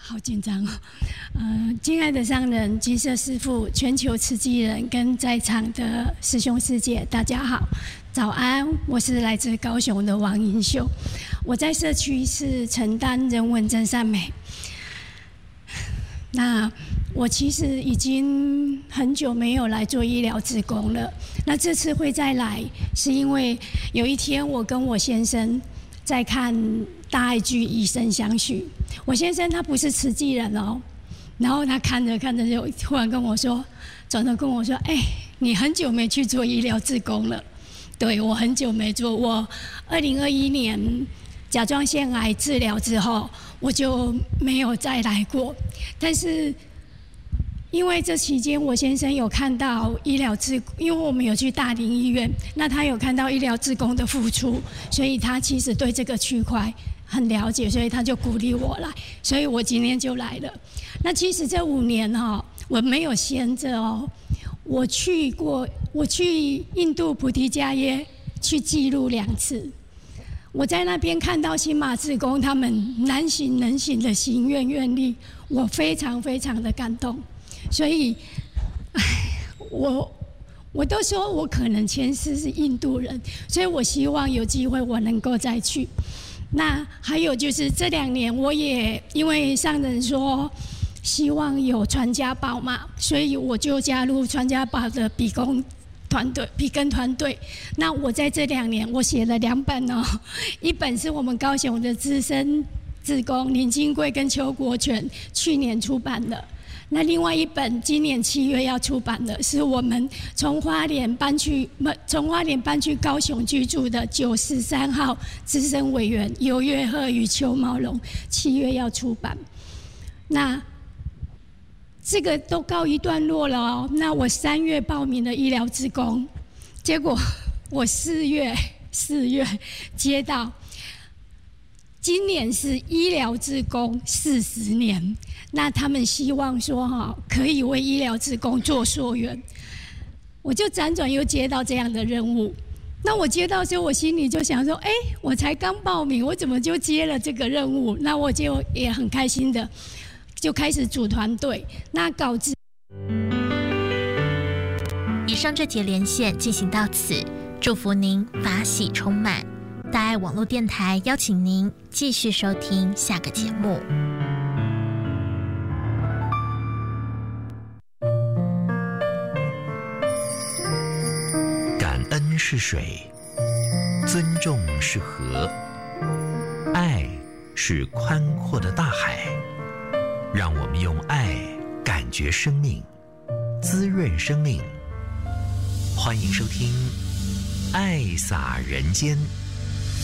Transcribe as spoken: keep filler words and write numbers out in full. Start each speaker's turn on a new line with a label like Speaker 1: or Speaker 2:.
Speaker 1: 好紧张哦。呃，敬爱的上人、金色师父、全球慈济人跟在场的师兄师姐，大家好，早安！我是来自高雄的王银秀，我在社区是承担人文真善美。那我其实已经很久没有来做医疗志工了。那这次会再来，是因为有一天我跟我先生在看大爱剧《以身相许》，我先生他不是慈济人哦，然后他看着看着就突然跟我说，转头跟我说：“哎、欸，你很久没去做医疗志工了。”对，我很久没做，我二零二一年甲状腺癌治疗之后，我就没有再来过。但是因为这期间我先生有看到医疗志，因为我们有去大林医院，那他有看到医疗志工的付出，所以他其实对这个区块很了解，所以他就鼓励我来，所以我今天就来了。那其实这五年哈、哦，我没有闲着哦，我去过，我去印度菩提迦耶去记录两次。我在那边看到新马志工他们难行能行的行愿愿力，我非常非常的感动。所以，唉，我我都说我可能前世是印度人，所以我希望有机会我能够再去。那还有就是这两年我也因为上人说希望有传家宝嘛，所以我就加入传家宝的比公团队、比根团队。那我在这两年我写了两本哦，一本是我们高雄的资深志工林金贵跟邱国权去年出版的。那另外一本今年七月要出版的是我们从花莲搬去从花莲搬去高雄居住的九十三号资深委员游月鹤与邱茂龙，七月要出版。那这个都告一段落了哦。那我三月报名了医疗志工，结果我四月四月接到，今年是医疗志工四十年。那他们希望说哈，可以为医疗志工做溯源，我就辗转又接到这样的任务。那我接到之后，我心里就想说，哎、欸，我才刚报名，我怎么就接了这个任务？那我就也很开心的，就开始组团队。那稿子。
Speaker 2: 以上这节连线进行到此，祝福您法喜充满。大爱网络电台邀请您继续收听下个节目。
Speaker 3: 恩是水，尊重是河，爱是宽阔的大海。让我们用爱感觉生命，滋润生命。欢迎收听《爱洒人间》。